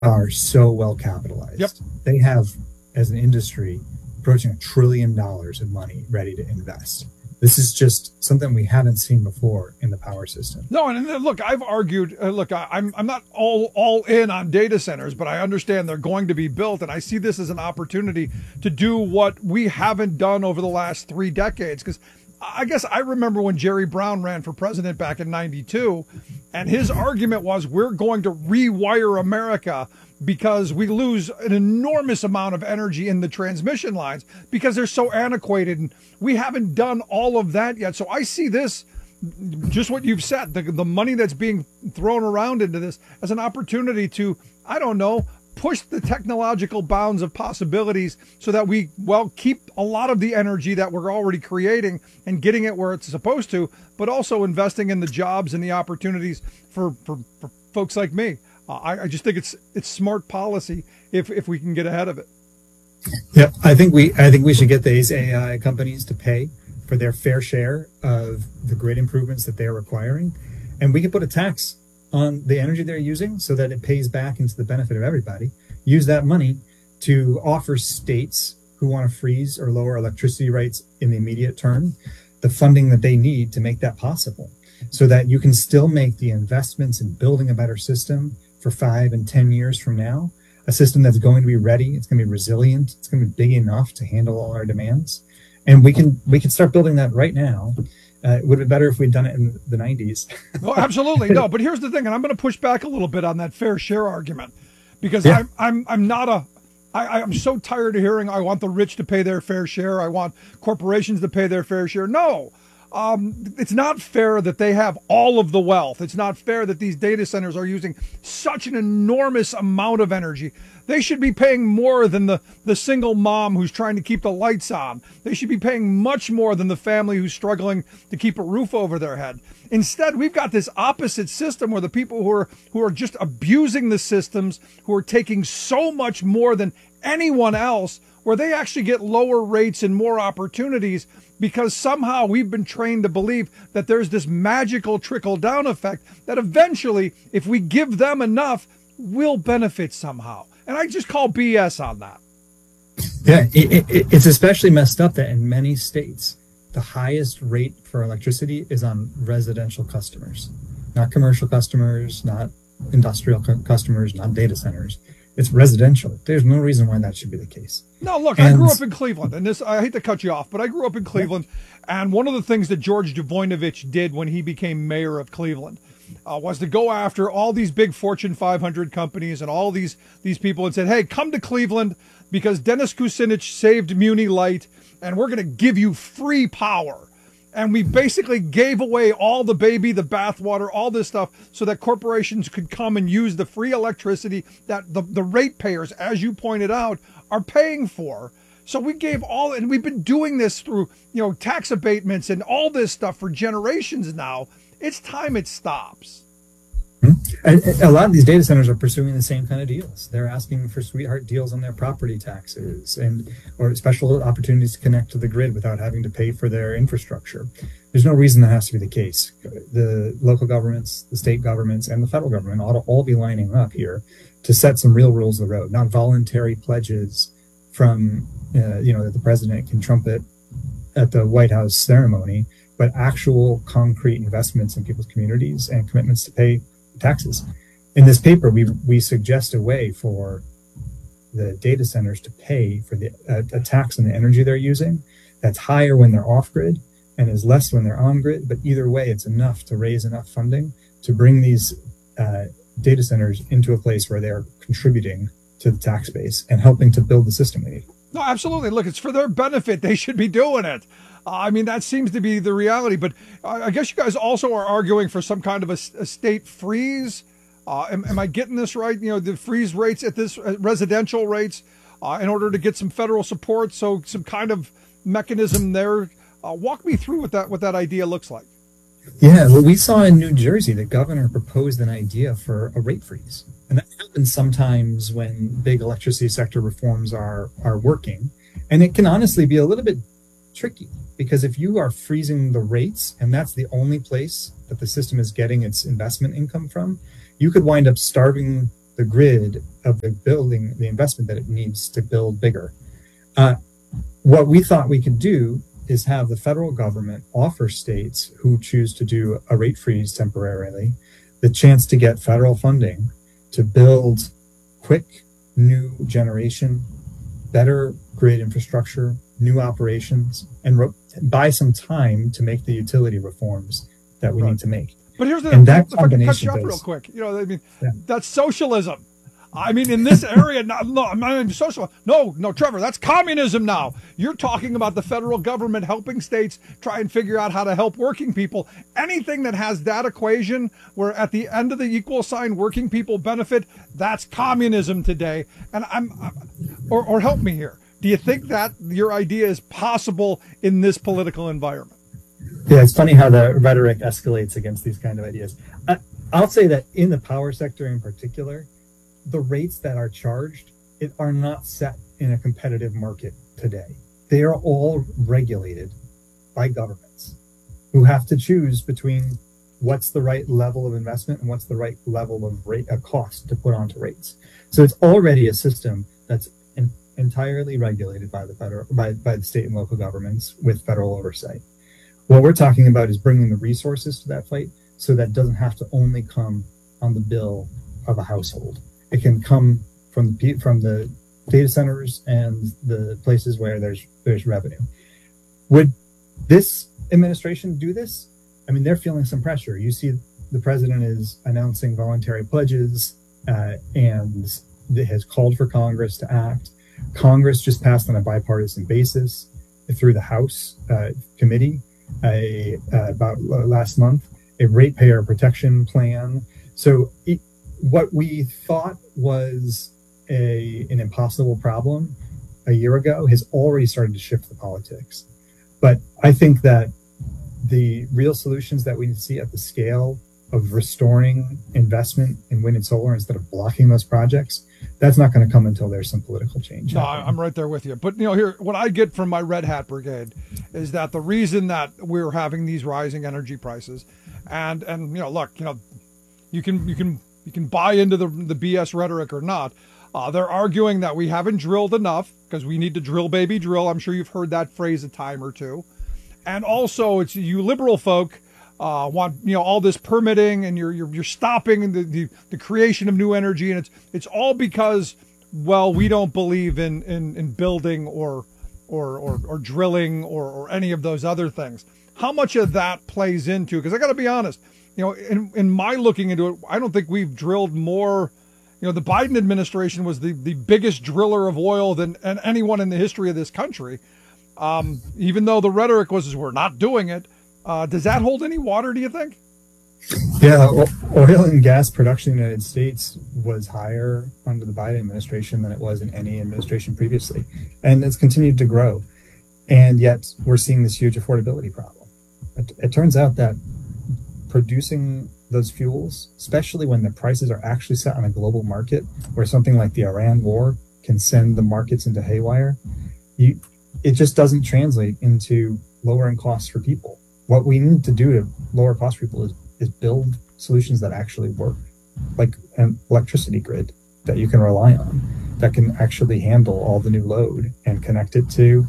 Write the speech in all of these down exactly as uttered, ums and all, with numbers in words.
are so well capitalized. Yep. They have, as an industry, approaching a trillion dollars of money ready to invest. This is just something we haven't seen before in the power system. No, and, and look, I've argued. Uh, look, I, I'm I'm not all all in on data centers, but I understand they're going to be built, and I see this as an opportunity to do what we haven't done over the last three decades. Because I guess I remember when Jerry Brown ran for president back in ninety-two, and his argument was we're going to rewire America because we lose an enormous amount of energy in the transmission lines because they're so antiquated, and we haven't done all of that yet. So I see this, just what you've said, the, the money that's being thrown around into this as an opportunity to, I don't know, push the technological bounds of possibilities so that we, well, keep a lot of the energy that we're already creating and getting it where it's supposed to, but also investing in the jobs and the opportunities for, for, for folks like me. Uh, I, I just think it's it's smart policy if if we can get ahead of it. Yep, I think we I think we should get these A I companies to pay for their fair share of the grid improvements that they're requiring, and we can put a tax on the energy they're using so that it pays back into the benefit of everybody. Use that money to offer states who want to freeze or lower electricity rates in the immediate term the funding that they need to make that possible, so that you can still make the investments in building a better system for five and ten years from now, a system that's going to be ready, it's going to be resilient, it's going to be big enough to handle all our demands. And we can we can start building that right now. Uh, it would have been better if we'd done it in the nineties. Oh, absolutely. No, but here's the thing, and I'm going to push back a little bit on that fair share argument, because Yeah. I'm I'm I'm not a I, I'm so tired of hearing I want the rich to pay their fair share, I want corporations to pay their fair share. No. Um, it's not fair that they have all of the wealth. It's not fair that these data centers are using such an enormous amount of energy. They should be paying more than the, the single mom who's trying to keep the lights on. They should be paying much more than the family who's struggling to keep a roof over their head. Instead, we've got this opposite system where the people who are who are just abusing the systems, who are taking so much more than anyone else, where they actually get lower rates and more opportunities because somehow we've been trained to believe that there's this magical trickle-down effect that eventually, if we give them enough, we'll benefit somehow. And I just call B S on that. Yeah, it, it, it's especially messed up that in many states, the highest rate for electricity is on residential customers, not commercial customers, not industrial cu- customers, not data centers. It's residential. There's no reason why that should be the case. No, look, and, I grew up in Cleveland, and this, I hate to cut you off, but I grew up in Cleveland, yeah. And one of the things that George Voinovich did when he became mayor of Cleveland uh, was to go after all these big Fortune five hundred companies and all these, these people and said, hey, come to Cleveland because Dennis Kucinich saved Muni Light, and we're going to give you free power. And we basically gave away all the baby, the bathwater, all this stuff so that corporations could come and use the free electricity that the, the ratepayers, as you pointed out, are paying for. So we gave all, and we've been doing this through, you know, tax abatements and all this stuff for generations now. It's time it stops. A lot of these data centers are pursuing the same kind of deals. They're asking for sweetheart deals on their property taxes and or special opportunities to connect to the grid without having to pay for their infrastructure. There's no reason that has to be the case. The local governments, the state governments, and the federal government ought to all be lining up here to set some real rules of the road, not voluntary pledges from, uh, you know, that the president can trumpet at the White House ceremony, but actual concrete investments in people's communities and commitments to pay taxes. In this paper, we we suggest a way for the data centers to pay for the uh, a tax on the energy they're using that's higher when they're off grid and is less when they're on grid. But either way, it's enough to raise enough funding to bring these uh, data centers into a place where they're contributing to the tax base and helping to build the system we need. No, absolutely. Look, it's for their benefit. They should be doing it. Uh, I mean, that seems to be the reality. But uh, I guess you guys also are arguing for some kind of a, a state freeze. Uh, am, am I getting this right? You know, the freeze rates at this uh, residential rates uh, in order to get some federal support. So some kind of mechanism there. Uh, walk me through what that what that idea looks like. Yeah, well, we saw in New Jersey, the governor proposed an idea for a rate freeze. And that happens sometimes when big electricity sector reforms are, are working. And it can honestly be a little bit tricky because if you are freezing the rates and that's the only place that the system is getting its investment income from, you could wind up starving the grid of the building, the investment that it needs to build bigger. Uh, what we thought we could do is have the federal government offer states who choose to do a rate freeze temporarily the chance to get federal funding to build quick new generation, better grid infrastructure, new operations, and ro- buy some time to make the utility reforms that we Right. need to make. But here's the And that if I can cut combination you off does- real quick. You know, I mean, Yeah. that's socialism. I mean, in this area, not, no, I'm not even social. No, no, Trevor, that's communism now. You're talking about the federal government helping states try and figure out how to help working people. Anything that has that equation where at the end of the equal sign, working people benefit, that's communism today. And I'm, or, or help me here. Do you think that your idea is possible in this political environment? Yeah, it's funny how the rhetoric escalates against these kind of ideas. I, I'll say that in the power sector in particular, the rates that are charged it are not set in a competitive market today. They are all regulated by governments who have to choose between what's the right level of investment and what's the right level of rate of cost to put onto rates. So it's already a system that's in, entirely regulated by the federal by, by the state and local governments with federal oversight. What we're talking about is bringing the resources to that fight so that doesn't have to only come on the bill of a household. It can come from the from the data centers and the places where there's there's revenue. Would this administration do this? I mean, they're feeling some pressure. You see, the president is announcing voluntary pledges uh, and has called for Congress to act. Congress just passed on a bipartisan basis through the House uh, committee a, uh, about last month a ratepayer protection plan. So. It, What we thought was a an impossible problem a year ago has already started to shift the politics. But I think that the real solutions that we need to see at the scale of restoring investment in wind and solar instead of blocking those projects, that's not going to come until there's some political change. No, I'm right there with you. But, you know, here, what I get from my Red Hat Brigade is that the reason that we're having these rising energy prices and, and, you know, look, you know, you can, you can, You can buy into the, the B S rhetoric or not. Uh, they're arguing that we haven't drilled enough because we need to drill, baby, drill. I'm sure you've heard that phrase a time or two. And also, it's you liberal folk uh, want you know all this permitting, and you're you're, you're stopping the, the the creation of new energy, and it's it's all because well we don't believe in in, in building or or or, or drilling or, or any of those other things. How much of that plays into? Because I got to be honest. You know, in, in my looking into it, I don't think we've drilled more. You know, the Biden administration was the, the biggest driller of oil than and anyone in the history of this country. Um, even though the rhetoric was, is we're not doing it. Uh, does that hold any water, do you think? Yeah, oil and gas production in the United States was higher under the Biden administration than it was in any administration previously. And it's continued to grow. And yet we're seeing this huge affordability problem. It, it turns out that producing those fuels, especially when the prices are actually set on a global market, where something like the Iran war can send the markets into haywire, you, it just doesn't translate into lowering costs for people. What we need to do to lower costs for people is, is build solutions that actually work, like an electricity grid that you can rely on, that can actually handle all the new load and connect it to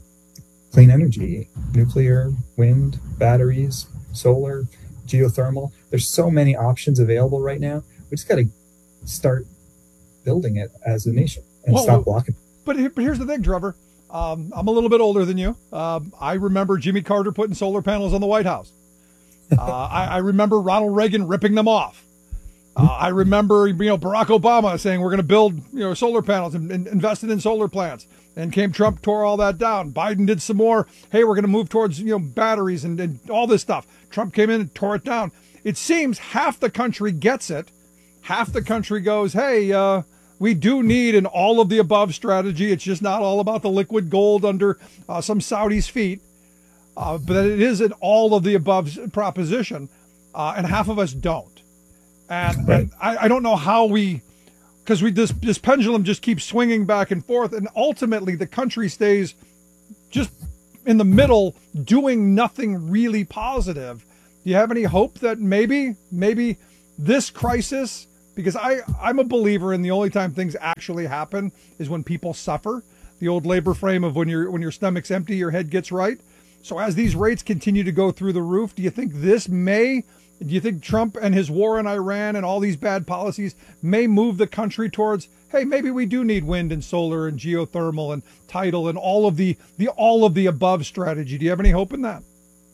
clean energy, nuclear, wind, batteries, solar, geothermal. There's so many options available right now. We just got to start building it as a nation and Well, stop blocking. But, here, but here's the thing, Trevor. Um, I'm a little bit older than you. Um, I remember Jimmy Carter putting solar panels on the White House. Uh, I, I remember Ronald Reagan ripping them off. Uh, I remember, you know, Barack Obama saying we're going to build, you know, solar panels and, and invested in solar plants. And came Trump, tore all that down. Biden did some more. Hey, we're going to move towards, you know, batteries and, and all this stuff. Trump came in and tore it down. It seems half the country gets it. Half the country goes, hey, uh, we do need an all of the above strategy. It's just not all about the liquid gold under uh, some Saudi's feet. Uh, but it is an all of the above proposition. Uh, and half of us don't. And, Right. and I, I don't know how we, because we this this pendulum just keeps swinging back and forth, and ultimately the country stays just in the middle, doing nothing really positive. Do you have any hope that maybe maybe this crisis Because I, I'm a believer in the only time things actually happen is when people suffer. The old labor frame of when your when your stomach's empty, your head gets right. So as these rates continue to go through the roof, do you think this may, do you think Trump and his war in Iran and all these bad policies may move the country towards, hey, maybe we do need wind and solar and geothermal and tidal and all of the, the all of the above strategy? Do you have any hope in that?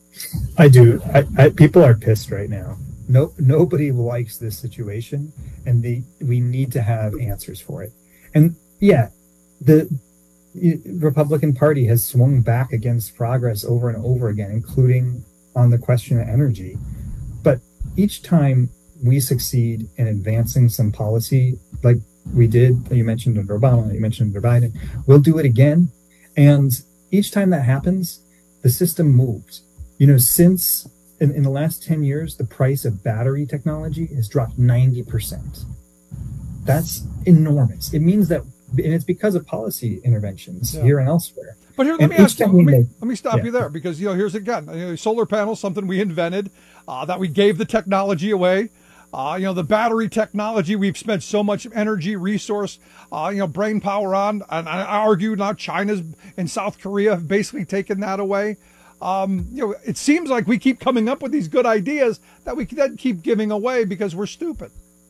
I do. I, I, people are pissed right now. No, nobody likes this situation, and the we need to have answers for it. And yeah, the Republican Party has swung back against progress over and over again, including on the question of energy. But each time we succeed in advancing some policy, like we did, you mentioned under Obama, you mentioned under Biden, we'll do it again. And each time that happens, the system moves. You know, since in, in the last ten years, the price of battery technology has dropped ninety percent. That's enormous. It means that, and it's because of policy interventions yeah. here and elsewhere. But here, let and me ask you, let me, make, let me stop yeah. you there, because, you know, here's again, you know, solar panels, something we invented, uh, that we gave the technology away. Uh, you know, the battery technology, we've spent so much energy, resource, uh, you know, brain power on. And I argue now China's and South Korea have basically taken that away. Um, you know, it seems like we keep coming up with these good ideas that we then keep giving away because we're stupid.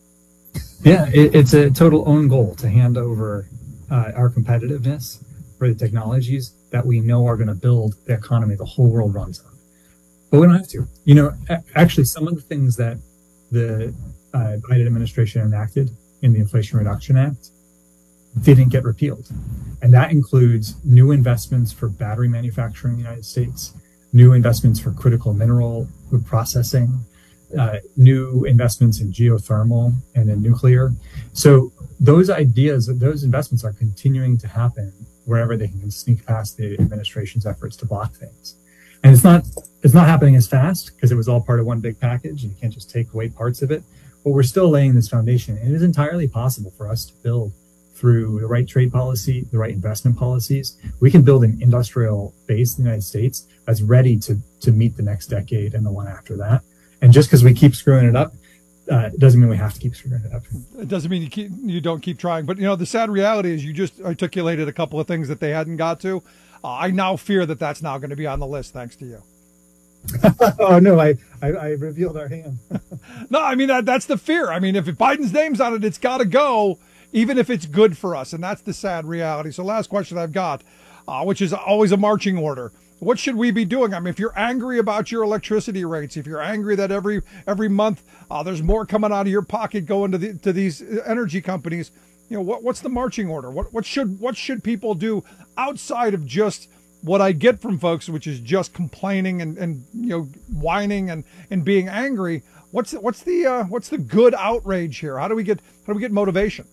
Yeah, it, it's a total own goal to hand over uh, our competitiveness for the technologies that we know are going to build the economy the whole world runs on. But we don't have to. You know, a- actually, some of the things that the uh, Biden administration enacted in the Inflation Reduction Act didn't get repealed. And that includes new investments for battery manufacturing in the United States, new investments for critical mineral processing, uh, new investments in geothermal and in nuclear. So those ideas, those investments are continuing to happen wherever they can sneak past the administration's efforts to block things. And it's not it's not happening as fast because it was all part of one big package and you can't just take away parts of it. But we're still laying this foundation. And it is entirely possible for us to build through the right trade policy, the right investment policies. We can build an industrial base in the United States that's ready to, to meet the next decade and the one after that. And just because we keep screwing it up, uh, it doesn't mean we have to keep screwing it up. It doesn't mean you keep, you don't keep trying. But, you know, the sad reality is you just articulated a couple of things that they hadn't got to. Uh, I now fear that that's now going to be on the list, thanks to you. oh, no, I, I, I revealed our hand. No, I mean, that, that's the fear. I mean, if Biden's name's on it, it's got to go, even if it's good for us. And that's the sad reality. So last question I've got, uh, which is always a marching order. What should we be doing? I mean, if you're angry about your electricity rates, if you're angry that every every month uh, there's more coming out of your pocket going to the, to these energy companies, you know, what what's the marching order? What what should what should people do outside of just what I get from folks, which is just complaining and, and you know whining and, and being angry? What's what's the uh, what's the good outrage here? How do we get how do we get motivation?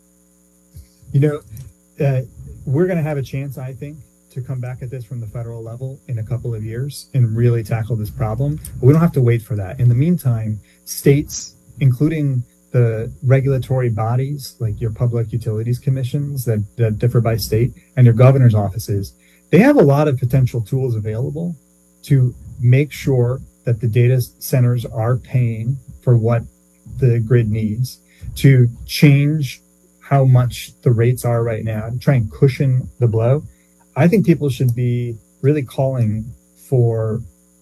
You know, uh, we're going to have a chance, I think, to come back at this from the federal level in a couple of years and really tackle this problem. But we don't have to wait for that. In the meantime, states, including the regulatory bodies like your public utilities commissions that, that differ by state and your governor's offices, they have a lot of potential tools available to make sure that the data centers are paying for what the grid needs, to change how much the rates are right now, to try and cushion the blow. I think people should be really calling for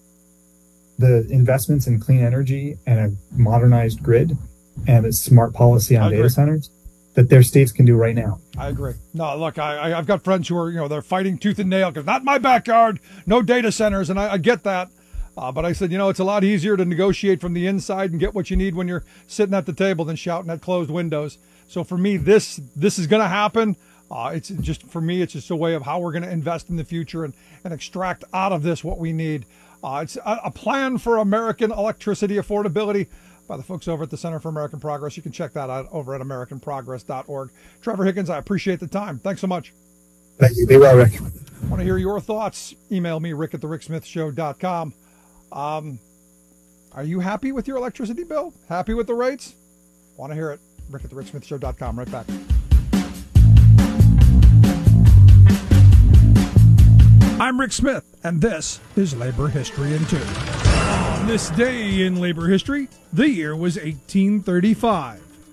the investments in clean energy and a modernized grid and a smart policy on data centers that their states can do right now. I agree. No, look, I, I, I've got friends who are, you know, they're fighting tooth and nail because not my backyard, no data centers. And I, I get that. Uh, but I said, you know, it's a lot easier to negotiate from the inside and get what you need when you're sitting at the table than shouting at closed windows. So for me, this this is going to happen. Uh, it's just, for me, it's just a way of how we're going to invest in the future and, and extract out of this what we need. Uh, it's a, a plan for American electricity affordability by the folks over at the Center for American Progress. You can check that out over at american progress dot org. Trevor Higgins, I appreciate the time. Thanks so much. Thank you. Be well, Rick. I want to hear your thoughts. Email me, rick at the rick smith show dot com. Um, are you happy with your electricity bill? Happy with the rates? Want to hear it. rick at the rick smith show dot com. Right back. I'm Rick Smith, and this is Labor History in Two. On this day in labor history, the year was eighteen thirty-five.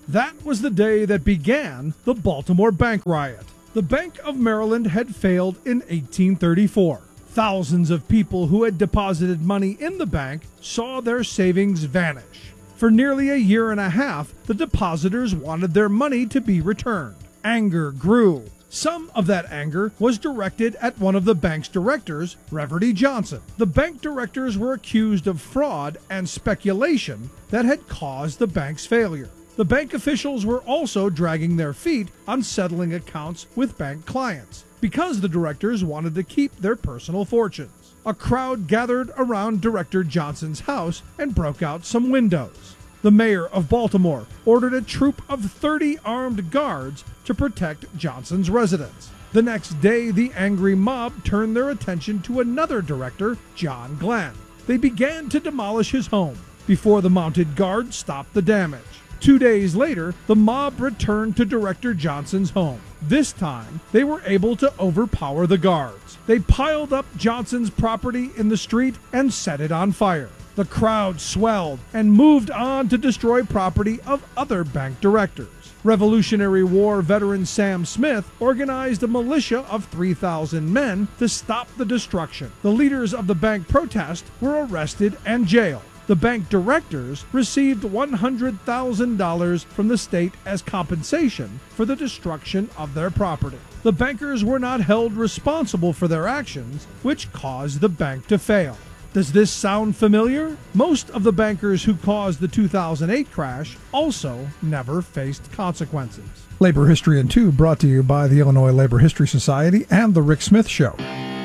That was the day that began the Baltimore bank riot. The Bank of Maryland had failed in eighteen thirty-four. Thousands of people who had deposited money in the bank saw their savings vanish. For nearly a year and a half, the depositors wanted their money to be returned. Anger grew. Some of that anger was directed at one of the bank's directors, Reverdy Johnson. The bank directors were accused of fraud and speculation that had caused the bank's failure. The bank officials were also dragging their feet on settling accounts with bank clients because the directors wanted to keep their personal fortunes. A crowd gathered around Director Johnson's house and broke out some windows. The mayor of Baltimore ordered a troop of thirty armed guards to protect Johnson's residence. The next day, the angry mob turned their attention to another director, John Glenn. They began to demolish his home before the mounted guards stopped the damage. Two days later, the mob returned to Director Johnson's home. This time, they were able to overpower the guards. They piled up Johnson's property in the street and set it on fire. The crowd swelled and moved on to destroy property of other bank directors. Revolutionary War veteran Sam Smith organized a militia of three thousand men to stop the destruction. The leaders of the bank protest were arrested and jailed. The bank directors received one hundred thousand dollars from the state as compensation for the destruction of their property. The bankers were not held responsible for their actions, which caused the bank to fail. Does this sound familiar? Most of the bankers who caused the two thousand eight crash also never faced consequences. Labor History in Two brought to you by the Illinois Labor History Society and The Rick Smith Show.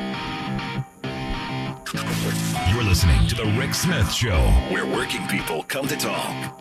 You're listening to The Rick Smith Show, where working people come to talk.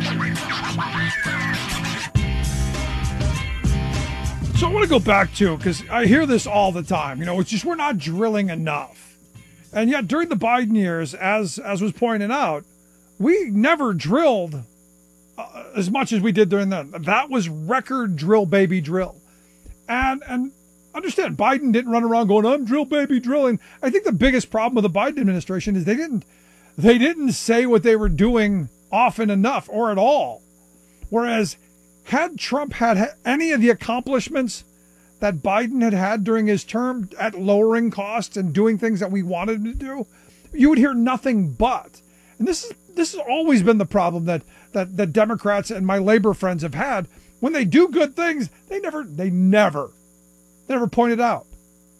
So I want to go back to, because I hear this all the time, you know, it's just we're not drilling enough. And yet during the Biden years, as as was pointed out, we never drilled uh, as much as we did during then. That was record drill baby drill. And and understand, Biden didn't run around going, I'm drill baby drilling. I think the biggest problem with the Biden administration is they didn't they didn't say what they were doing often enough or at all. Whereas had Trump had any of the accomplishments that Biden had had during his term at lowering costs and doing things that we wanted him to do, you would hear nothing but. And this is this has always been the problem that that that Democrats and my labor friends have had. When they do good things, they never they never they never point it out.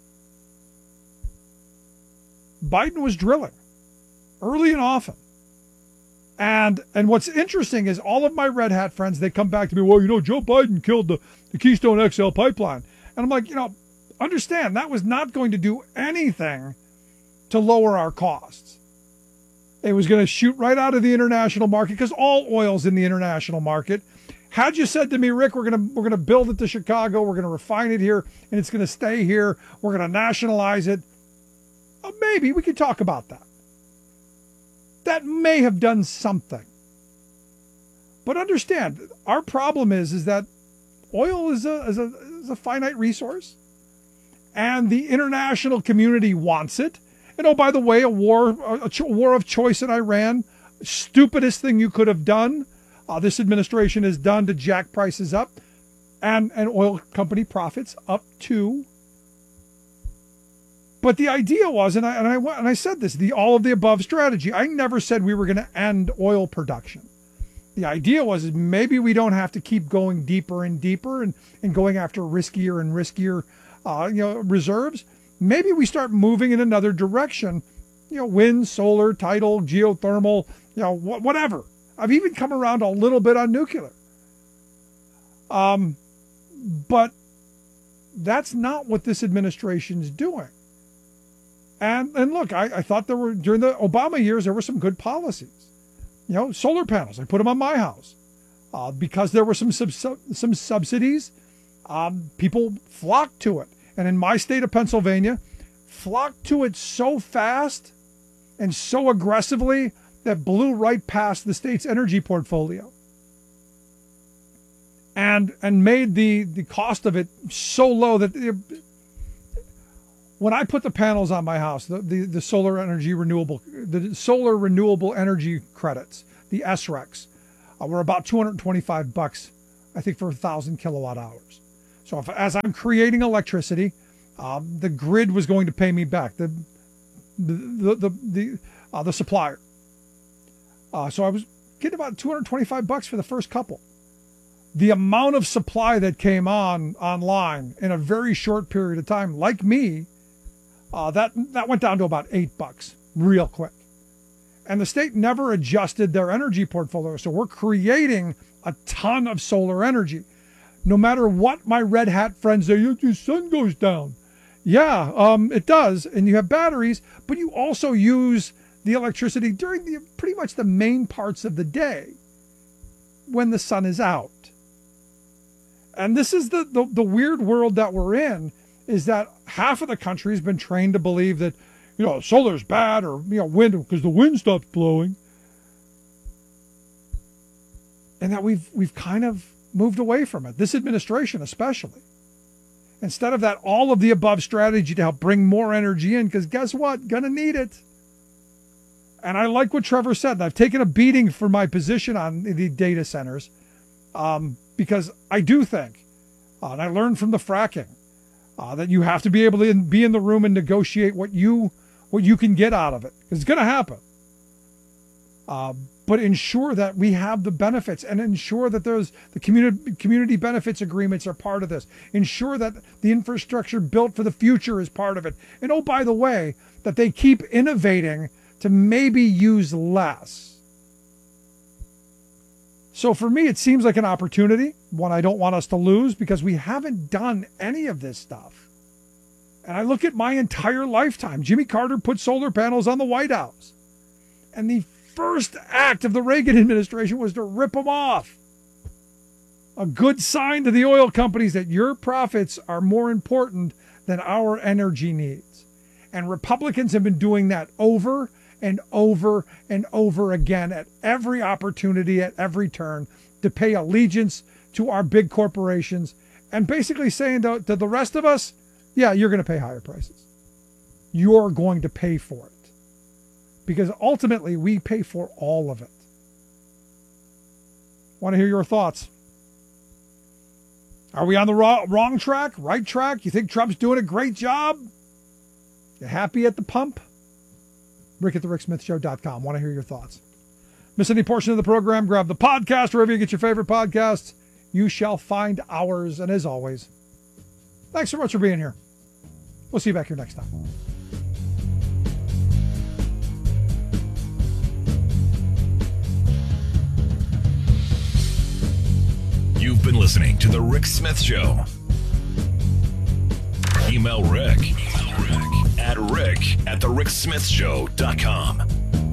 Biden was drilling early and often. And and what's interesting is all of my red hat friends, they come back to me, well, you know, Joe Biden killed the, the Keystone X L pipeline. And I'm like, you know, understand that was not going to do anything to lower our costs. It was going to shoot right out of the international market because all oil's in the international market. Had you said to me, Rick, we're going to we're going to build it to Chicago, we're going to refine it here, and it's going to stay here, we're going to nationalize it, uh, maybe we could talk about that. That may have done something. But understand, our problem is, is that oil is a, is a is a finite resource, and the international community wants it. And oh, by the way, a war, a, a war of choice in Iran, stupidest thing you could have done. Uh, this administration has done to jack prices up, and and oil company profits up too. But the idea was, and I and I and I said this, the all of the above strategy. I never said we were going to end oil production. The idea was is maybe we don't have to keep going deeper and deeper and, and going after riskier and riskier uh, you know, reserves. Maybe we start moving in another direction, you know, wind, solar, tidal, geothermal, you know, wh- whatever. I've even come around a little bit on nuclear. Um, but that's not what this administration is doing. And and look, I, I thought there were, during the Obama years, there were some good policies. You know, solar panels, I put them on my house. Uh, because there were some sub, some subsidies, um, people flocked to it. And in my state of Pennsylvania, flocked to it so fast and so aggressively that blew right past the state's energy portfolio. And and made the, the cost of it so low that it, when I put the panels on my house, the, the, the solar energy renewable, the solar renewable energy credits, the S R E Cs, uh, were about two hundred twenty-five bucks, I think, for a thousand kilowatt hours. So if, as I'm creating electricity, um, the grid was going to pay me back, the the the the the, uh, the supplier. Uh, so I was getting about two hundred twenty-five bucks for the first couple. The amount of supply that came on online in a very short period of time, like me, uh, that that went down to about eight bucks real quick. And the state never adjusted their energy portfolio. So we're creating a ton of solar energy. No matter what my red hat friends say, the sun goes down. Yeah, um, it does. And you have batteries, but you also use the electricity during the pretty much the main parts of the day when the sun is out. And this is the, the, the weird world that we're in, is that half of the country has been trained to believe that, you know, solar's bad, or, you know, wind, because the wind stops blowing. And that we've we've kind of moved away from it, this administration especially. Instead of that all of the above strategy to help bring more energy in, because guess what? Gonna need it. And I like what Trevor said, and I've taken a beating for my position on the data centers, um, because I do think, uh, and I learned from the fracking, uh, that you have to be able to be in the room and negotiate what you what you can get out of it, because it's going to happen. Uh, but ensure that we have the benefits, and ensure that there's the community community benefits agreements are part of this. Ensure that the infrastructure built for the future is part of it. And oh, by the way, that they keep innovating to maybe use less. So for me, it seems like an opportunity, one I don't want us to lose, because we haven't done any of this stuff. And I look at my entire lifetime. Jimmy Carter put solar panels on the White House. And the first act of the Reagan administration was to rip them off. A good sign to the oil companies that your profits are more important than our energy needs. And Republicans have been doing that over and over and over again at every opportunity, at every turn, to pay allegiance to our big corporations, and basically saying to, to the rest of us, yeah, you're going to pay higher prices. You're going to pay for it. Because ultimately, we pay for all of it. Want to hear your thoughts? Are we on the wrong, wrong track, right track? You think Trump's doing a great job? You happy at the pump? Rick at the rick smith show dot com. Want to hear your thoughts? Miss any portion of the program? Grab the podcast wherever you get your favorite podcasts. You shall find ours. And as always, thanks so much for being here. We'll see you back here next time. You've been listening to The Rick Smith Show. Email Rick, Email Rick at rick at the rick smith show dot com.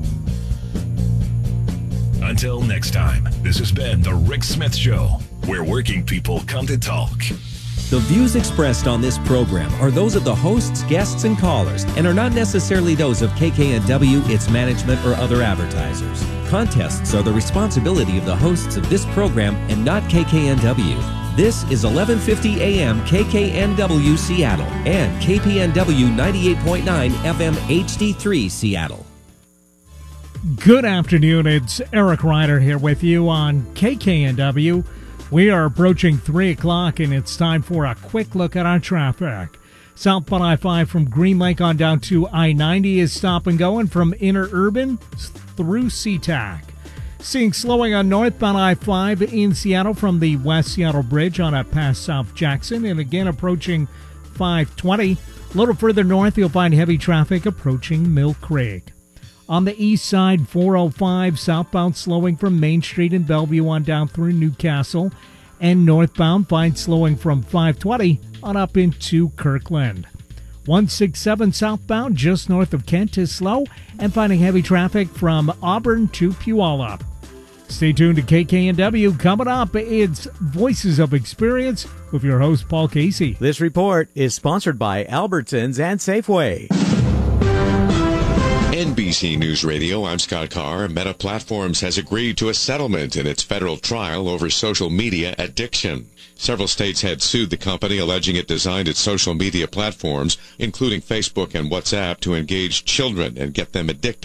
Until next time, this has been The Rick Smith Show, where working people come to talk. The views expressed on this program are those of the hosts, guests, and callers, and are not necessarily those of K K N W, its management, or other advertisers. Contests are the responsibility of the hosts of this program and not K K N W. This is eleven fifty A M K K N W Seattle and K P N W ninety-eight point nine F M H D three Seattle. Good afternoon. It's Eric Ryder here with you on K K N W. We are approaching three o'clock, and it's time for a quick look at our traffic. Southbound I five from Green Lake on down to I ninety is stop and going from Interurban through SeaTac. Seeing slowing on northbound I five in Seattle from the West Seattle Bridge on up past South Jackson, and again approaching five twenty. A little further north, you'll find heavy traffic approaching Mill Creek. On the east side, four oh five southbound slowing from Main Street in Bellevue on down through Newcastle, and northbound find slowing from five twenty on up into Kirkland. one sixty-seven southbound just north of Kent is slow and finding heavy traffic from Auburn to Puyallup. Stay tuned to K K N W. Coming up, it's Voices of Experience with your host, Paul Casey. This report is sponsored by Albertsons and Safeway. N B C News Radio, I'm Scott Carr. Meta Platforms has agreed to a settlement in its federal trial over social media addiction. Several states had sued the company, alleging it designed its social media platforms, including Facebook and WhatsApp, to engage children and get them addicted.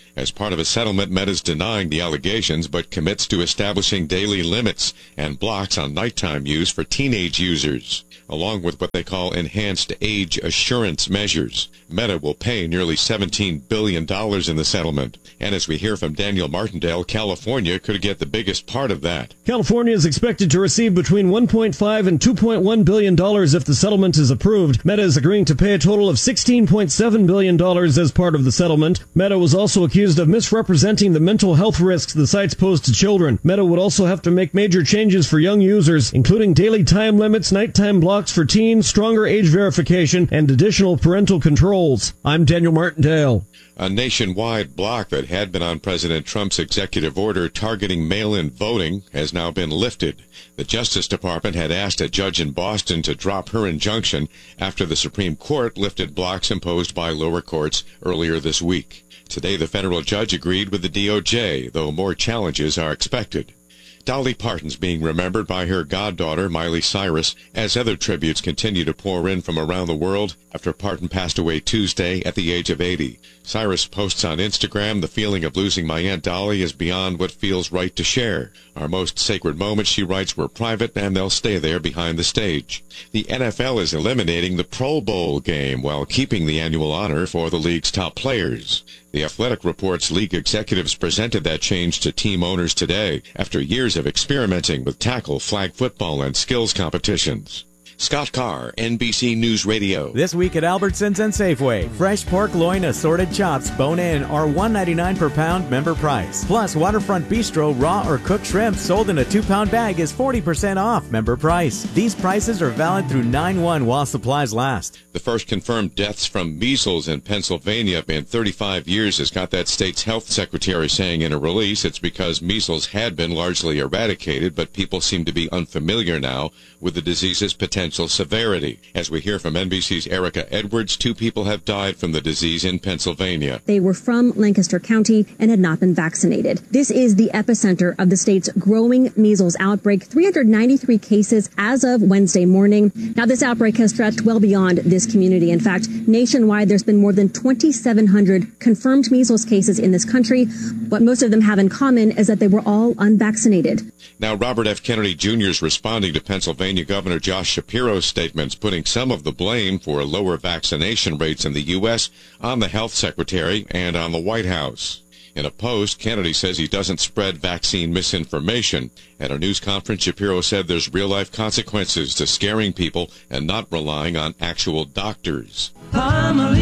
As part of a settlement, Meta's denying the allegations but commits to establishing daily limits and blocks on nighttime use for teenage users, along with what they call enhanced age assurance measures. Meta will pay nearly seventeen billion dollars in the settlement. And as we hear from Daniel Martindale, California could get the biggest part of that. California is expected to receive between one point five and two point one billion dollars if the settlement is approved. Meta is agreeing to pay a total of sixteen point seven billion dollars as part of the settlement. Meta was also accused of misrepresenting the mental health risks the sites pose to children. Meta would also have to make major changes for young users, including daily time limits, nighttime blocks for teens, stronger age verification, and additional parental controls. I'm Daniel Martindale. A nationwide block that had been on President Trump's executive order targeting mail-in voting has now been lifted. The Justice Department had asked a judge in Boston to drop her injunction after the Supreme Court lifted blocks imposed by lower courts earlier this week. Today, the federal judge agreed with the D O J, though more challenges are expected. Dolly Parton's being remembered by her goddaughter, Miley Cyrus, as other tributes continue to pour in from around the world after Parton passed away Tuesday at the age of eighty. Cyrus posts on Instagram, "The feeling of losing my Aunt Dolly is beyond what feels right to share. Our most sacred moments," she writes, "were private, and they'll stay there behind the stage." The N F L is eliminating the Pro Bowl game while keeping the annual honor for the league's top players. The Athletic reports league executives presented that change to team owners today after years of experimenting with tackle, flag football, and skills competitions. Scott Carr, N B C News Radio. This week at Albertsons and Safeway, fresh pork loin assorted chops bone-in are one ninety-nine per pound, member price. Plus, Waterfront Bistro raw or cooked shrimp sold in a two-pound bag is forty percent off, member price. These prices are valid through nine one while supplies last. The first confirmed deaths from measles in Pennsylvania in thirty-five years has got that state's health secretary saying in a release it's because measles had been largely eradicated, but people seem to be unfamiliar now with the disease's potential severity. As we hear from N B C's Erica Edwards, two people have died from the disease in Pennsylvania. They were from Lancaster County and had not been vaccinated. This is the epicenter of the state's growing measles outbreak, three hundred ninety-three cases as of Wednesday morning. Now, this outbreak has stretched well beyond this community. In fact, nationwide, there's been more than twenty-seven hundred confirmed measles cases in this country. What most of them have in common is that they were all unvaccinated. Now, Robert F. Kennedy Junior is responding to Pennsylvania Governor Josh Shapiro's statements, putting some of the blame for lower vaccination rates in the U S on the health secretary and on the White House. In a post, Kennedy says he doesn't spread vaccine misinformation. At a news conference, Shapiro said there's real-life consequences to scaring people and not relying on actual doctors. I'm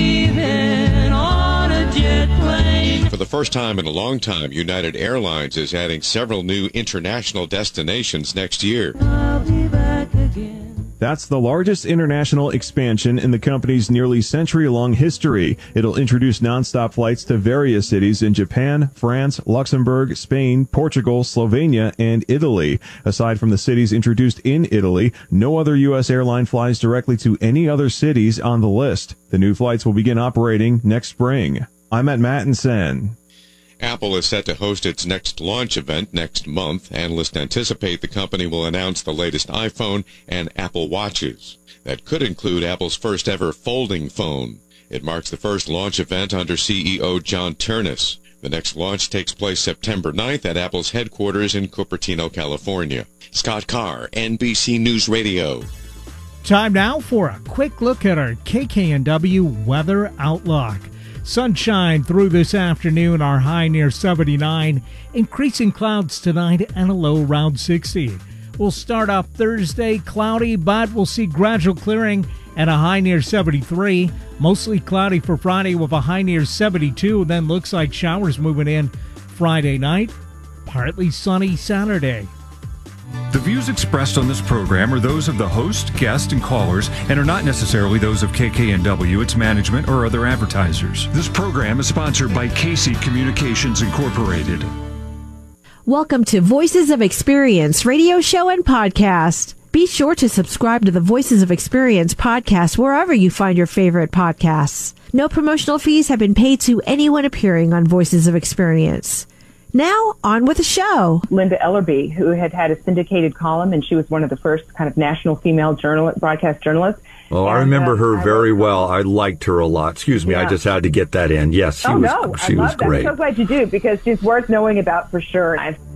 leaving on a jet plane. For the first time in a long time, United Airlines is adding several new international destinations next year. I'll be back again. That's the largest international expansion in the company's nearly century-long history. It'll introduce nonstop flights to various cities in Japan, France, Luxembourg, Spain, Portugal, Slovenia, and Italy. Aside from the cities introduced in Italy, no other U S airline flies directly to any other cities on the list. The new flights will begin operating next spring. I'm at Mattinson. Apple is set to host its next launch event next month. Analysts anticipate the company will announce the latest iPhone and Apple Watches. That could include Apple's first ever folding phone. It marks the first launch event under C E O John Ternus. The next launch takes place September ninth at Apple's headquarters in Cupertino, California. Scott Carr, N B C News Radio. Time now for a quick look at our K K N W weather outlook. Sunshine through this afternoon, our high near seventy-nine. Increasing clouds tonight and a low around sixty. We'll start off Thursday cloudy, but we'll see gradual clearing and a high near seventy-three. Mostly cloudy for Friday with a high near seventy-two. Then looks like showers moving in Friday night. Partly sunny Saturday. The views expressed on this program are those of the host, guests, and callers and are not necessarily those of K K N W, its management, or other advertisers. This program is sponsored by Casey Communications Incorporated. Welcome to Voices of Experience radio show and podcast. Be sure to subscribe to the Voices of Experience podcast wherever you find your favorite podcasts. No promotional fees have been paid to anyone appearing on Voices of Experience. Now, on with the show. Linda Ellerby, who had had a syndicated column, and she was one of the first kind of national female journal- broadcast journalists. Oh, I And, remember uh, her I very well. I liked her a lot. Excuse me, I Yeah. just had to get that in. Yes, she oh, was no, she I was love great. that. I'm so glad you do, because she's worth knowing about for sure. I've